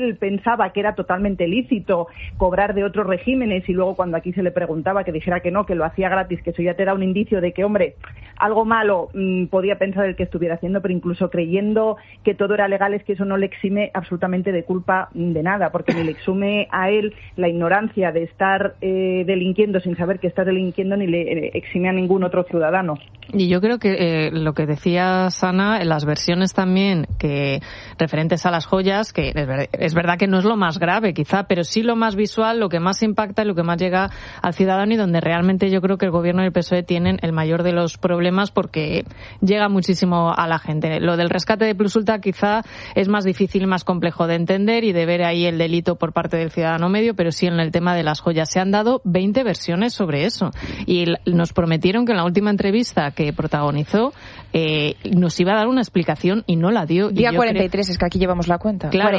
él pensaba que era totalmente lícito cobrar de otros regímenes, y luego cuando aquí se le preguntaba que dijera que no, que lo hacía gratis, que eso ya te da un indicio de que, hombre, algo malo podía pensar el que estuviera haciendo, pero incluso creyendo que todo era legal, es que eso no le exime absolutamente de culpa de nada, porque ni le exime a él la ignorancia de estar delinquiendo sin saber que está delinquiendo, ni le exime a ningún otro ciudadano. Y yo creo que lo que decía Sana, en las versiones también que referentes a las joyas, que es verdad que no es lo más grave quizá, pero sí lo más visual, lo que más impacta y lo que más llega al ciudadano, y donde realmente yo creo que el gobierno y el PSOE tienen el mayor de los problemas, porque llega muchísimo a la gente. Lo del rescate de Plus Ultra quizá es más difícil y más complejo de entender y de ver ahí el delito por parte del ciudadano medio, pero sí en el tema de las joyas. Se han dado 20 versiones sobre eso, y nos prometieron que en la última entrevista que protagonizó nos iba a dar una explicación y no la dio. Día 43, es que aquí llevamos la cuenta. Claro,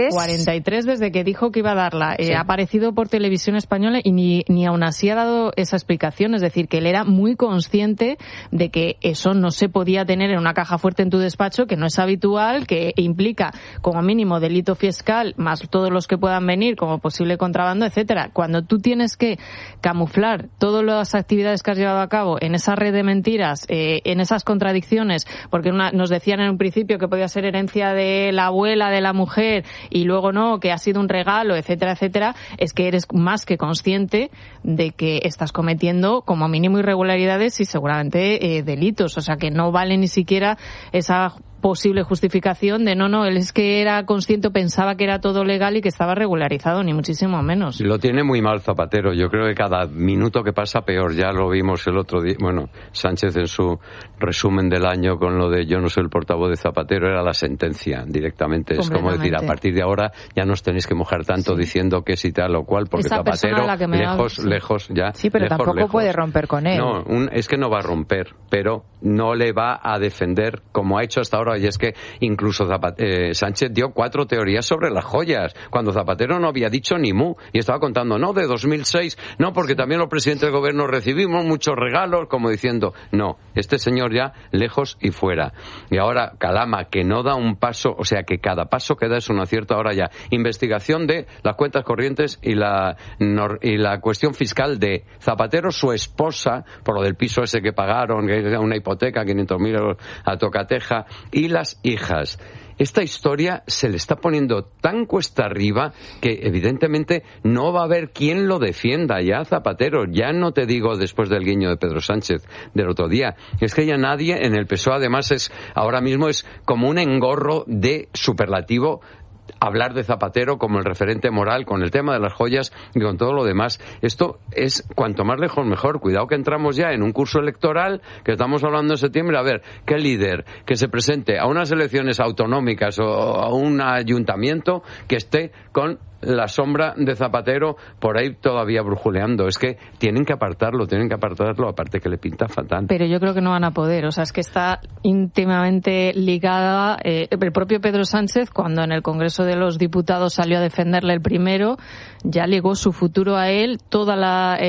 43 desde que dijo que iba a darla. Sí. Ha aparecido por Televisión Española y ni aún así ha dado esa explicación. Es decir, que él era muy consciente de que eso no se podía tener en una caja fuerte en tu despacho, que no es habitual, que implica como mínimo delito fiscal, más todos los que puedan venir como posible contrabando, etcétera. Cuando tú tienes que camuflar todas las actividades que has llevado a cabo en esa red de mentiras, en esas contradicciones, porque nos decían en un principio que podía ser herencia de la abuela de la mujer y luego no, que ha sido un regalo, etcétera, etcétera, es que eres más que consciente de que estás cometiendo como mínimo irregularidades y seguramente delitos. O sea, que no vale ni siquiera esa posible justificación de no, él es que era consciente, pensaba que era todo legal y que estaba regularizado, ni muchísimo menos. Lo tiene muy mal Zapatero. Yo creo que cada minuto que pasa peor. Ya lo vimos el otro día. Bueno, Sánchez en su resumen del año con lo de yo no soy el portavoz de Zapatero, era la sentencia directamente. Es como decir, a partir de ahora ya no os tenéis que mojar tanto diciendo que si tal o cual, porque esa Zapatero lejos ya. Sí, pero tampoco puede romper con él. No, es que no va a romper, pero no le va a defender como ha hecho hasta ahora. Y es que incluso Sánchez dio 4 teorías sobre las joyas, cuando Zapatero no había dicho ni mu, y estaba contando, no, de 2006, no, porque también los presidentes del gobierno recibimos muchos regalos, como diciendo, no, este señor ya lejos y fuera. Y ahora Calama, que no da un paso, o sea, que cada paso que da es un acierto. Ahora ya, investigación de las cuentas corrientes y la cuestión fiscal de Zapatero, su esposa, por lo del piso ese que pagaron, que era una hipoteca, 500.000 euros a tocateja, y las hijas. Esta historia se le está poniendo tan cuesta arriba que evidentemente no va a haber quien lo defienda ya Zapatero. Ya no te digo después del guiño de Pedro Sánchez del otro día. Es que ya nadie en el PSOE además ahora mismo es como un engorro de superlativo hablar de Zapatero como el referente moral con el tema de las joyas y con todo lo demás. Esto es cuanto más lejos mejor. Cuidado que entramos ya en un curso electoral que estamos hablando en septiembre. A ver, ¿qué líder que se presente a unas elecciones autonómicas o a un ayuntamiento que esté con la sombra de Zapatero por ahí todavía brujuleando? Es que tienen que apartarlo, aparte que le pinta fatal. Pero yo creo que no van a poder, o sea, es que está íntimamente ligada. El propio Pedro Sánchez, cuando en el Congreso de los Diputados salió a defenderle el primero, ya ligó su futuro a él. Toda la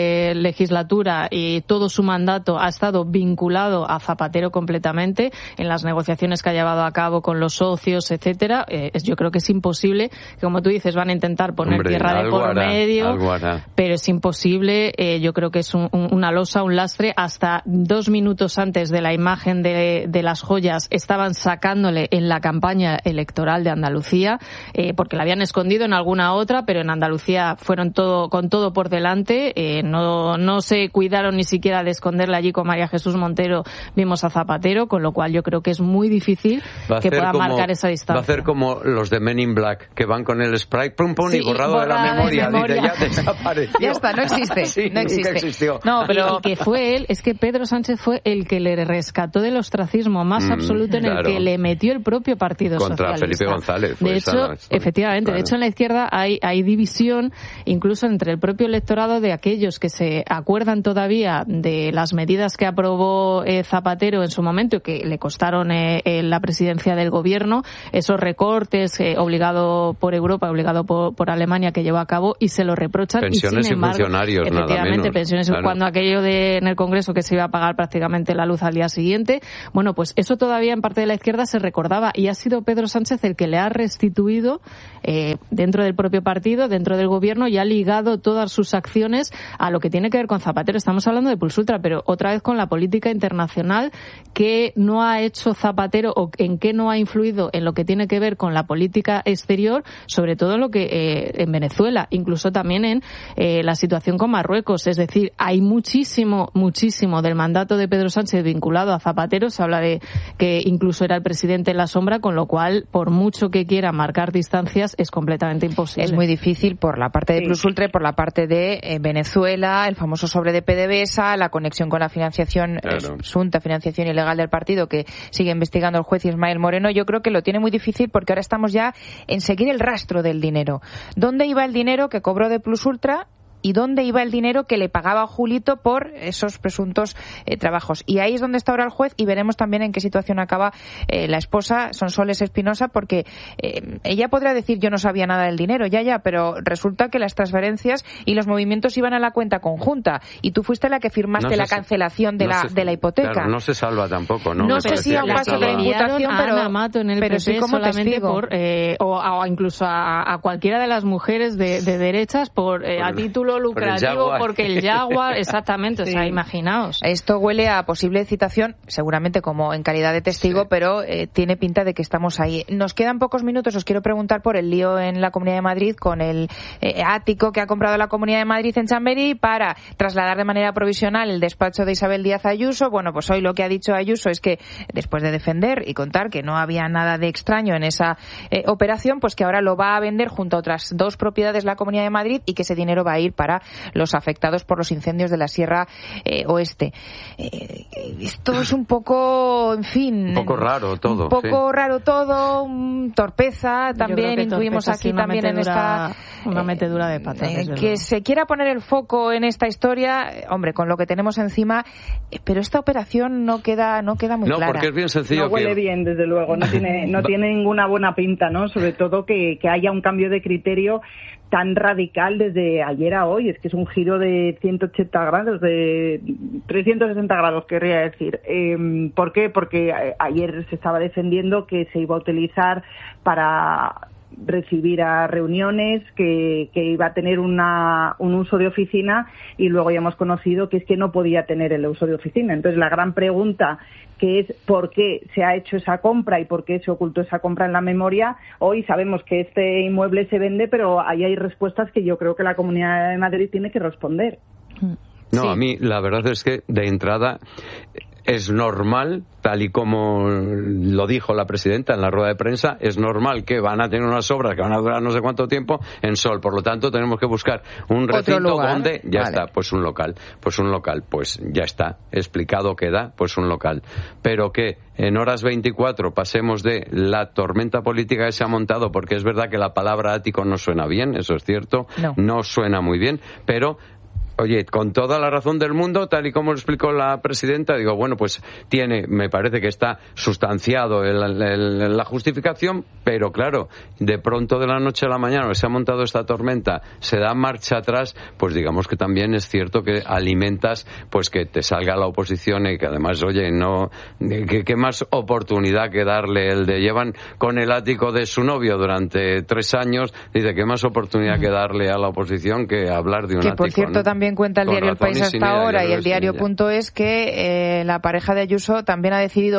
legislatura y todo su mandato ha estado vinculado a Zapatero completamente en las negociaciones que ha llevado a cabo con los socios, etcétera. Yo creo que es imposible, que como tú dices, van a intentar poner tierra de por medio, pero es imposible. Yo creo que es una losa, un lastre. Hasta 2 minutos antes de la imagen de las joyas estaban sacándole en la campaña electoral de Andalucía, porque la habían escondido en alguna otra, pero en Andalucía fueron con todo por delante. No se cuidaron ni siquiera de esconderla allí con María Jesús Montero. Vimos a Zapatero, con lo cual yo creo que es muy difícil que pueda marcar esa distancia. Va a hacer como los de Men in Black, que van con el spray pum pum y borrado de la memoria. Dice, ya desapareció. Ya está, no existe. Sí, no existe. Existió. No, pero que fue él, es que Pedro Sánchez fue el que le rescató del ostracismo más absoluto, en el que le metió el propio Partido Contra Socialista. Felipe González. De hecho, efectivamente, de hecho en la izquierda hay división, incluso entre el propio electorado, de aquellos que se acuerdan todavía de las medidas que aprobó Zapatero en su momento, que le costaron la presidencia del gobierno, esos recortes obligado por Europa, obligado por Alemania que llevó a cabo y se lo reprochan. Pensiones y, sin embargo, funcionarios, nada menos. Pensiones, claro. Cuando aquello en el Congreso que se iba a pagar prácticamente la luz al día siguiente, bueno, pues eso todavía en parte de la izquierda se recordaba y ha sido Pedro Sánchez el que le ha restituido dentro del propio partido, dentro del gobierno, y ha ligado todas sus acciones a lo que tiene que ver con Zapatero. Estamos hablando de Pulsultra, pero otra vez con la política internacional que no ha hecho Zapatero o en qué no ha influido en lo que tiene que ver con la política exterior, sobre todo en lo que en Venezuela, incluso también en la situación con Marruecos. Es decir, hay muchísimo del mandato de Pedro Sánchez vinculado a Zapatero. Se habla de que incluso era el presidente en la sombra, con lo cual, por mucho que quiera marcar distancias, es completamente imposible. Es muy difícil por la parte de Plusultra y por la parte de Venezuela, el famoso sobre de PDVSA, la conexión con la financiación, presunta financiación ilegal del partido que sigue investigando el juez Ismael Moreno. Yo creo que lo tiene muy difícil porque ahora estamos ya en seguir el rastro del dinero. ¿Dónde iba el dinero que cobró de Plusultra? ¿Y dónde iba el dinero que le pagaba a Julito por esos presuntos trabajos? Y ahí es donde está ahora el juez y veremos también en qué situación acaba la esposa, Sonsoles Espinosa, porque ella podrá decir yo no sabía nada del dinero, ya, pero resulta que las transferencias y los movimientos iban a la cuenta conjunta y tú fuiste la que firmaste la cancelación de la hipoteca. Claro, no se salva tampoco, ¿no? No sé si a un paso de la imputación, pero Ana Mato en el PP sí como solamente testigo. o incluso a cualquiera de las mujeres de derechas a título lucrativo porque el Jaguar, exactamente, o sea, imaginaos. Esto huele a posible citación, seguramente como en calidad de testigo, pero tiene pinta de que estamos ahí. Nos quedan pocos minutos, os quiero preguntar por el lío en la Comunidad de Madrid con el ático que ha comprado la Comunidad de Madrid en Chamberí para trasladar de manera provisional el despacho de Isabel Díaz Ayuso. Bueno, pues hoy lo que ha dicho Ayuso es que después de defender y contar que no había nada de extraño en esa operación, pues que ahora lo va a vender junto a otras 2 propiedades de la Comunidad de Madrid y que ese dinero va a ir para los afectados por los incendios de la Sierra Oeste. Esto es un poco, en fin... Un poco raro todo. Un poco raro todo, torpeza, también intuimos aquí también en esta... Una metedura de patas. Que se quiera poner el foco en esta historia, hombre, con lo que tenemos encima, pero esta operación no queda muy clara. No, porque es bien sencillo. No huele bien, desde luego, no tiene ninguna buena pinta, ¿no? Sobre todo que haya un cambio de criterio tan radical desde ayer a hoy. Es que es un giro de 180 grados, de 360 grados, querría decir. ¿Por qué? Porque ayer se estaba defendiendo que se iba a utilizar para recibir a reuniones, que iba a tener un uso de oficina, y luego ya hemos conocido que es que no podía tener el uso de oficina. Entonces la gran pregunta, que es por qué se ha hecho esa compra y por qué se ocultó esa compra en la memoria, hoy sabemos que este inmueble se vende, pero ahí hay respuestas que yo creo que la Comunidad de Madrid tiene que responder. No, sí. A mí la verdad es que de entrada es normal, tal y como lo dijo la presidenta en la rueda de prensa, es normal que van a tener unas obras que van a durar no sé cuánto tiempo en Sol. Por lo tanto, tenemos que buscar un recinto donde ya está, pues un local, pues ya está, explicado queda, pues un local. Pero que en horas 24 pasemos de la tormenta política que se ha montado, porque es verdad que la palabra ático no suena bien, eso es cierto, no suena muy bien, pero... Oye, con toda la razón del mundo, tal y como lo explicó la presidenta, digo, bueno, pues me parece que está sustanciado la justificación, pero claro, de pronto de la noche a la mañana se ha montado esta tormenta, se da marcha atrás, pues digamos que también es cierto que alimentas, pues que te salga la oposición y que además, oye, no, ¿qué más oportunidad que darle el de llevan con el ático de su novio durante 3 años? Dice, ¿qué más oportunidad que darle a la oposición que hablar de un ático? Por cierto, también cuenta el diario El País hasta ahora y el diario.es que la pareja de Ayuso también ha decidido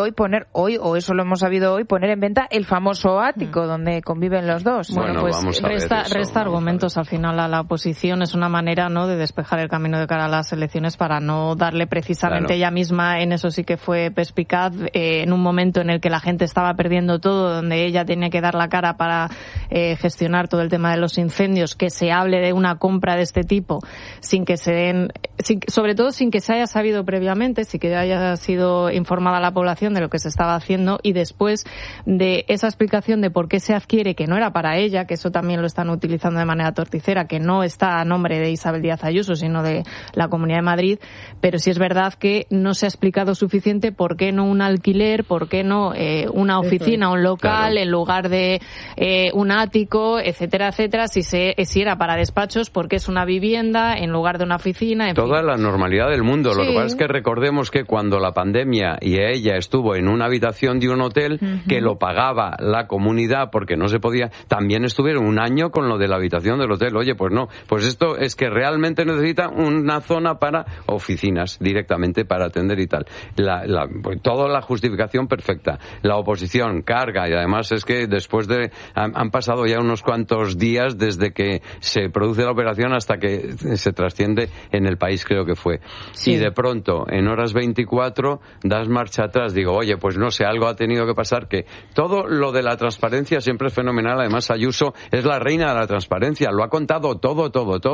o eso lo hemos sabido hoy, poner en venta el famoso ático donde conviven los dos. Bueno, pues resta argumentos al final a la oposición. Es una manera, ¿no?, de despejar el camino de cara a las elecciones para no darle precisamente ella misma, en eso sí que fue perspicaz, en un momento en el que la gente estaba perdiendo todo, donde ella tenía que dar la cara para gestionar todo el tema de los incendios, que se hable de una compra de este tipo sin que que se den, sobre todo sin que se haya sabido previamente, sin que haya sido informada la población de lo que se estaba haciendo, y después de esa explicación de por qué se adquiere, que no era para ella, que eso también lo están utilizando de manera torticera, que no está a nombre de Isabel Díaz Ayuso, sino de la Comunidad de Madrid, pero sí es verdad que no se ha explicado suficiente por qué no un alquiler, por qué no una oficina, un local, claro, en lugar de un ático, etcétera, etcétera, si era para despachos, porque es una vivienda en lugar de una oficina. Toda la normalidad del mundo. Sí. Lo que pasa es que recordemos que cuando la pandemia y ella estuvo en una habitación de un hotel que lo pagaba la comunidad porque no se podía, también estuvieron un año con lo de la habitación del hotel. Oye, pues no, pues esto es que realmente necesita una zona para oficinas directamente para atender y tal. Pues toda la justificación perfecta. La oposición carga, y además es que después de han pasado ya unos cuantos días desde que se produce la operación hasta que se trasciende en el país, creo que fue. Sí. Y de pronto, en horas 24, das marcha atrás. Digo, oye, pues no sé, algo ha tenido que pasar, que todo lo de la transparencia siempre es fenomenal. Además, Ayuso es la reina de la transparencia. Lo ha contado todo.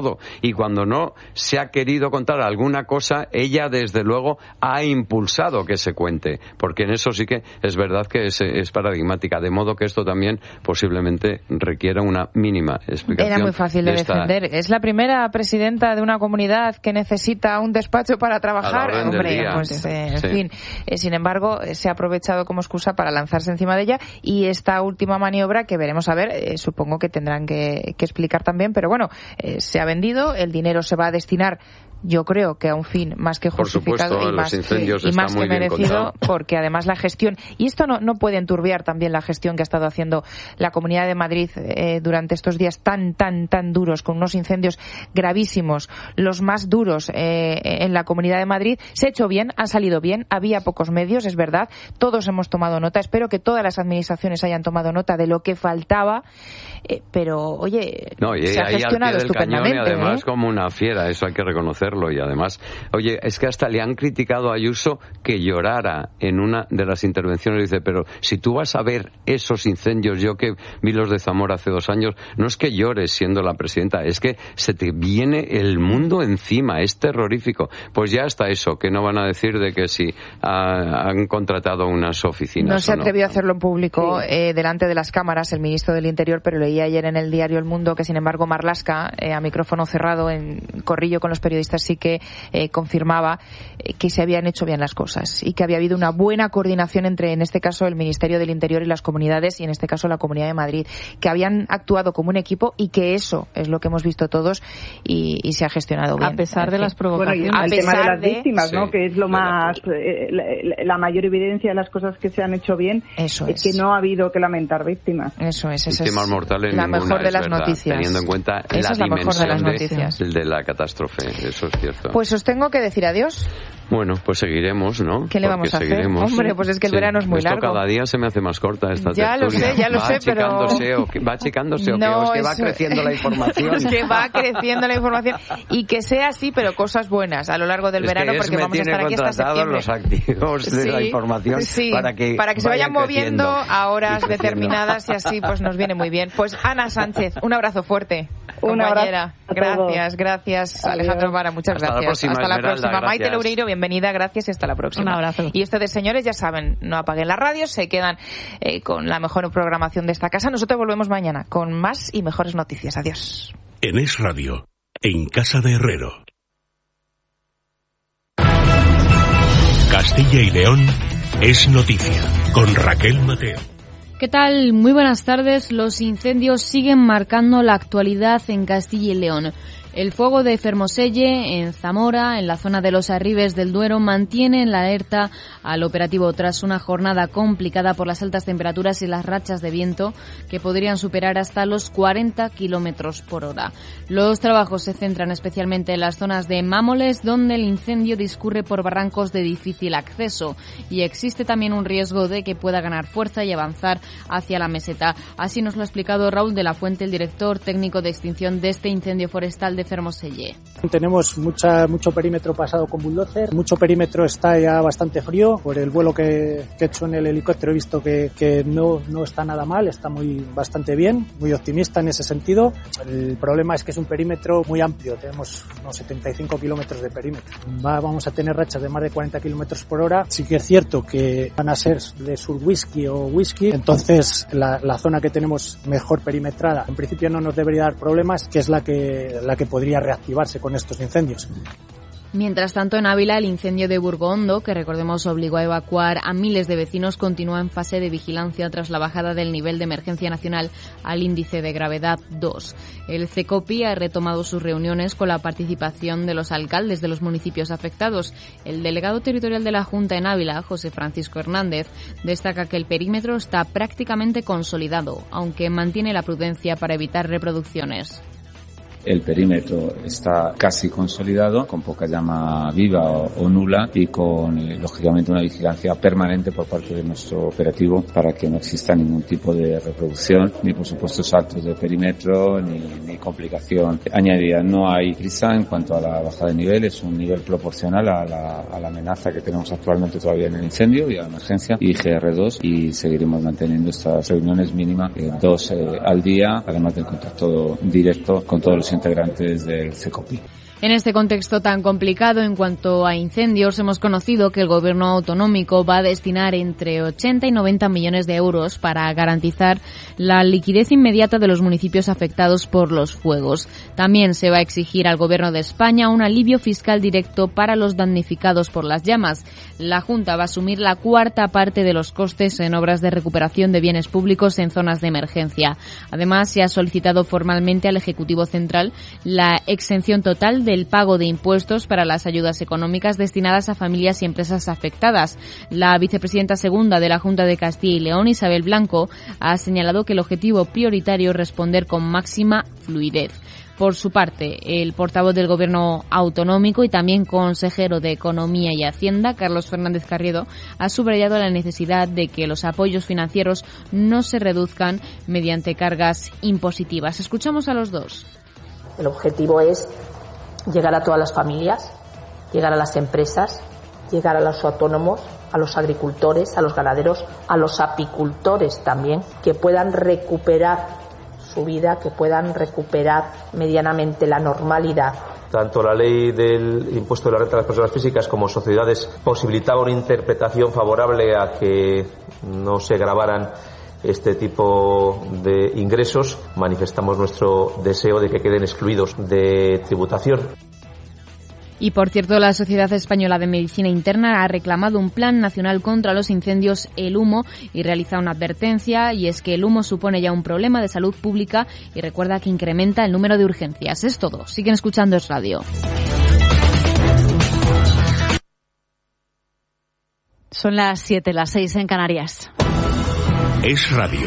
Y cuando no se ha querido contar alguna cosa, ella, desde luego, ha impulsado que se cuente. Porque en eso sí que es verdad que es paradigmática. De modo que esto también posiblemente requiera una mínima explicación. Era muy fácil de defender. Es la primera presidenta de una comunidad que necesita un despacho para trabajar. Hombre, pues en fin. Sin embargo, se ha aprovechado como excusa para lanzarse encima de ella, y esta última maniobra que veremos a ver, supongo que tendrán que explicar también, pero bueno, se ha vendido, el dinero se va a destinar, yo creo que a un fin más que justificado, por supuesto, y más que merecido, porque además la gestión, y esto no puede enturbiar también la gestión que ha estado haciendo la Comunidad de Madrid durante estos días tan duros, con unos incendios gravísimos, los más duros en la Comunidad de Madrid. Se ha hecho bien, han salido bien, había pocos medios, es verdad, todos hemos tomado nota, espero que todas las administraciones hayan tomado nota de lo que faltaba, pero oye, se ha gestionado estupendamente. Y además como una fiera, eso hay que reconocerlo. Y además, oye, es que hasta le han criticado a Ayuso que llorara en una de las intervenciones. Dice, pero si tú vas a ver esos incendios, yo que vi los de Zamora hace 2 años, no es que llores siendo la presidenta, es que se te viene el mundo encima, es terrorífico. Pues ya está eso, que no van a decir de que si han contratado unas oficinas. No se atrevió a hacerlo en público, delante de las cámaras, el ministro del Interior, pero leí ayer en el diario El Mundo que, sin embargo, Marlaska, a micrófono cerrado, en corrillo con los periodistas, sí que confirmaba que se habían hecho bien las cosas y que había habido una buena coordinación entre, en este caso, el Ministerio del Interior y las comunidades, y en este caso la Comunidad de Madrid, que habían actuado como un equipo, y que eso es lo que hemos visto todos, y se ha gestionado bien. A pesar de las provocaciones. Bueno, y el tema de las víctimas, ¿no? Que es lo más, la mayor evidencia de las cosas que se han hecho bien, es que no ha habido que lamentar víctimas. Eso es. Víctimas mortales la ninguna, mejor de las verdad, noticias. Teniendo en cuenta esa la dimensión de la catástrofe, eso es cierto. Pues os tengo que decir adiós. Bueno, pues seguiremos, ¿no? ¿Qué le vamos a hacer? Seguiremos. Hombre, pues es que el verano es muy Esto largo. Cada día se me hace más corta esta tertulia. Ya lo sé, pero... ¿Va achicándose o qué? ¿O es que va creciendo la información? Es que va creciendo la información, y que sea así, pero cosas buenas a lo largo del verano, porque vamos a estar aquí hasta septiembre. Los activos de la información para que se vayan moviendo a horas determinadas, y así pues nos viene muy bien. Pues Ana Sánchez, un abrazo fuerte, compañera. Gracias, Alejandro Vara, muchas gracias. Hasta la próxima. Maite Loureiro, bienvenida, gracias, y hasta la próxima. Un abrazo. Y ustedes, señores, ya saben, no apaguen la radio, se quedan con la mejor programación de esta casa. Nosotros volvemos mañana con más y mejores noticias. Adiós. En Es Radio, en Casa de Herrero. Castilla y León es noticia, con Raquel Mateo. ¿Qué tal? Muy buenas tardes. Los incendios siguen marcando la actualidad en Castilla y León. El fuego de Fermoselle, en Zamora, en la zona de los Arribes del Duero, mantiene en la alerta al operativo tras una jornada complicada por las altas temperaturas y las rachas de viento que podrían superar hasta los 40 kilómetros por hora. Los trabajos se centran especialmente en las zonas de Mámoles, donde el incendio discurre por barrancos de difícil acceso, y existe también un riesgo de que pueda ganar fuerza y avanzar hacia la meseta. Así nos lo ha explicado Raúl de la Fuente, el director técnico de extinción de este incendio forestal de de Fermoselle. Tenemos mucho perímetro pasado con bulldozer, mucho perímetro está ya bastante frío. Por el vuelo que he hecho en el helicóptero he visto que no está nada mal, está bastante bien, muy optimista en ese sentido. El problema es que es un perímetro muy amplio, tenemos unos 75 kilómetros de perímetro. Vamos a tener rachas de más de 40 kilómetros por hora. Sí que es cierto que van a ser de sur whisky o whisky, entonces la zona que tenemos mejor perimetrada en principio no nos debería dar problemas, que es la que podría reactivarse con estos incendios. Mientras tanto, en Ávila, el incendio de Burgondo, que recordemos obligó a evacuar a miles de vecinos, continúa en fase de vigilancia tras la bajada del nivel de emergencia nacional al índice de gravedad 2. El CECOPI ha retomado sus reuniones con la participación de los alcaldes de los municipios afectados. El delegado territorial de la Junta en Ávila, José Francisco Hernández, destaca que el perímetro está prácticamente consolidado, aunque mantiene la prudencia para evitar reproducciones. El perímetro está casi consolidado, con poca llama viva o nula y con, lógicamente, una vigilancia permanente por parte de nuestro operativo para que no exista ningún tipo de reproducción, ni por supuesto saltos de perímetro, ni complicación añadida. No hay prisa en cuanto a la bajada de nivel, es un nivel proporcional a la amenaza que tenemos actualmente todavía en el incendio y a la emergencia y GR2, y seguiremos manteniendo estas reuniones mínimas 2 al día, además del contacto directo con todos los integrantes del CECOPI. En este contexto tan complicado en cuanto a incendios, hemos conocido que el Gobierno autonómico va a destinar entre 80 y 90 millones de euros para garantizar la liquidez inmediata de los municipios afectados por los fuegos. También se va a exigir al Gobierno de España un alivio fiscal directo para los damnificados por las llamas. La Junta va a asumir la cuarta parte de los costes en obras de recuperación de bienes públicos en zonas de emergencia. Además, se ha solicitado formalmente al Ejecutivo Central la exención total del pago de impuestos para las ayudas económicas destinadas a familias y empresas afectadas. La vicepresidenta segunda de la Junta de Castilla y León, Isabel Blanco, ha señalado que el objetivo prioritario es responder con máxima fluidez. Por su parte, el portavoz del Gobierno autonómico y también consejero de Economía y Hacienda, Carlos Fernández Carriedo, ha subrayado la necesidad de que los apoyos financieros no se reduzcan mediante cargas impositivas. Escuchamos a los dos. El objetivo es llegar a todas las familias, llegar a las empresas, llegar a los autónomos, a los agricultores, a los ganaderos, a los apicultores también, que puedan recuperar su vida, que puedan recuperar medianamente la normalidad. Tanto la ley del impuesto de la renta de las personas físicas como sociedades posibilitaba una interpretación favorable a que no se gravaran este tipo de ingresos. Manifestamos nuestro deseo de que queden excluidos de tributación. Y, por cierto, la Sociedad Española de Medicina Interna ha reclamado un plan nacional contra los incendios, el humo, y realiza una advertencia, y es que el humo supone ya un problema de salud pública y recuerda que incrementa el número de urgencias. Es todo. Siguen escuchando Es Radio. Son las 7, las 6 en Canarias. Es Radio.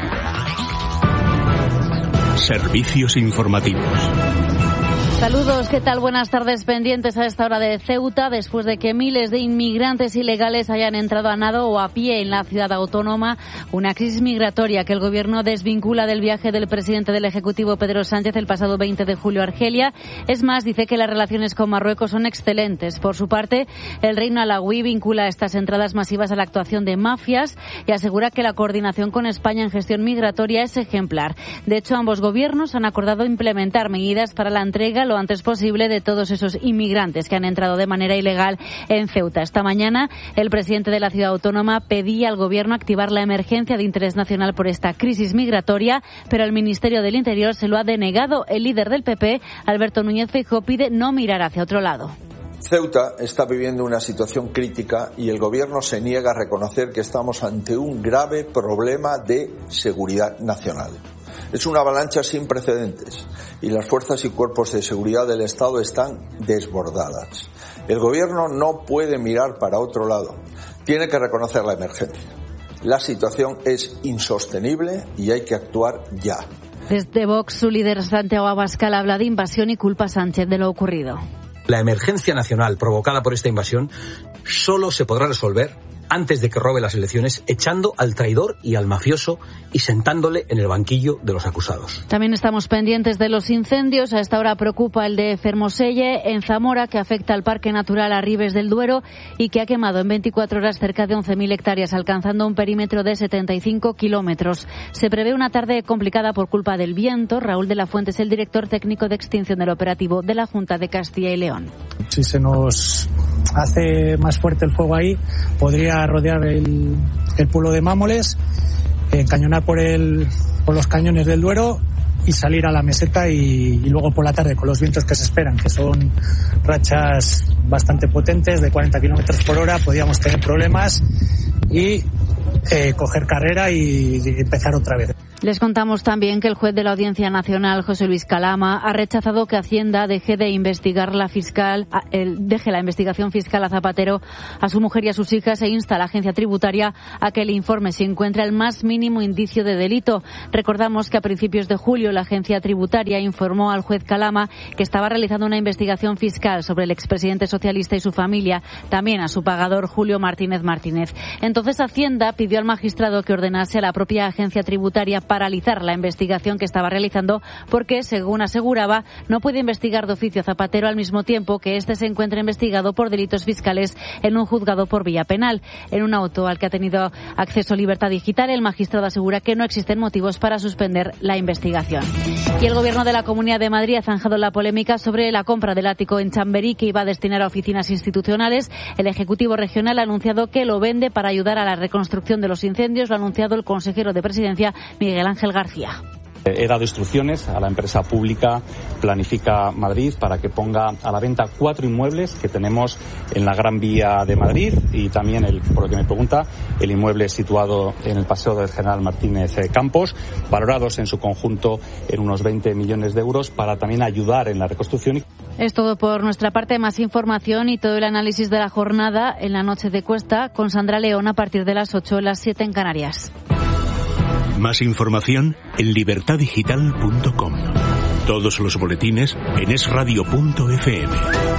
Servicios informativos. Saludos, ¿qué tal? Buenas tardes. Pendientes a esta hora de Ceuta, después de que miles de inmigrantes ilegales hayan entrado a nado o a pie en la ciudad autónoma. Una crisis migratoria que el Gobierno desvincula del viaje del presidente del Ejecutivo, Pedro Sánchez, el pasado 20 de julio a Argelia. Es más, dice que las relaciones con Marruecos son excelentes. Por su parte, el Reino alauí vincula estas entradas masivas a la actuación de mafias y asegura que la coordinación con España en gestión migratoria es ejemplar. De hecho, ambos gobiernos han acordado implementar medidas para la entrega lo antes posible de todos esos inmigrantes que han entrado de manera ilegal en Ceuta. Esta mañana, el presidente de la ciudad autónoma pedía al Gobierno activar la emergencia de interés nacional por esta crisis migratoria, pero el Ministerio del Interior se lo ha denegado. El líder del PP, Alberto Núñez Feijóo, pide no mirar hacia otro lado. Ceuta está viviendo una situación crítica y el Gobierno se niega a reconocer que estamos ante un grave problema de seguridad nacional. Es una avalancha sin precedentes y las fuerzas y cuerpos de seguridad del Estado están desbordadas. El Gobierno no puede mirar para otro lado. Tiene que reconocer la emergencia. La situación es insostenible y hay que actuar ya. Desde Vox, su líder Santiago Abascal habla de invasión y culpa a Sánchez de lo ocurrido. La emergencia nacional provocada por esta invasión solo se podrá resolver antes de que robe las elecciones, echando al traidor y al mafioso y sentándole en el banquillo de los acusados. También estamos pendientes de los incendios. A esta hora preocupa el de Fermoselle, en Zamora, que afecta al Parque Natural Arribes del Duero y que ha quemado en 24 horas cerca de 11.000 hectáreas, alcanzando un perímetro de 75 kilómetros. Se prevé una tarde complicada por culpa del viento. Raúl de la Fuente es el director técnico de extinción del operativo de la Junta de Castilla y León. Si se nos hace más fuerte el fuego ahí, podría rodear el pueblo de Mámoles, encañonar por los cañones del Duero y salir a la meseta y luego por la tarde, con los vientos que se esperan, que son rachas bastante potentes de 40 kilómetros por hora, podríamos tener problemas y coger carrera y empezar otra vez. Les contamos también que el juez de la Audiencia Nacional, José Luis Calama, ha rechazado que Hacienda deje la investigación fiscal a Zapatero, a su mujer y a sus hijas, e insta a la agencia tributaria a que el informe si encuentra el más mínimo indicio de delito. Recordamos que a principios de julio la agencia tributaria informó al juez Calama que estaba realizando una investigación fiscal sobre el expresidente socialista y su familia, también a su pagador Julio Martínez Martínez. Entonces Hacienda pidió al magistrado que ordenase a la propia agencia tributaria paralizar la investigación que estaba realizando porque, según aseguraba, no puede investigar de oficio a Zapatero al mismo tiempo que éste se encuentra investigado por delitos fiscales en un juzgado por vía penal. En un auto al que ha tenido acceso Libertad Digital, el magistrado asegura que no existen motivos para suspender la investigación. Y el Gobierno de la Comunidad de Madrid ha zanjado la polémica sobre la compra del ático en Chamberí que iba a destinar a oficinas institucionales. El Ejecutivo Regional ha anunciado que lo vende para ayudar a la reconstrucción de los incendios. Lo ha anunciado el consejero de Presidencia, Miguel Ángel García. He dado instrucciones a la empresa pública Planifica Madrid para que ponga a la venta 4 inmuebles que tenemos en la Gran Vía de Madrid y también, por lo que me pregunta, el inmueble situado en el Paseo del General Martínez Campos, valorados en su conjunto en unos 20 millones de euros para también ayudar en la reconstrucción. Es todo por nuestra parte. Más información y todo el análisis de la jornada en la noche de Cuesta con Sandra León a partir de las 8, las 7 en Canarias. Más información en libertadigital.com. Todos los boletines en esradio.fm.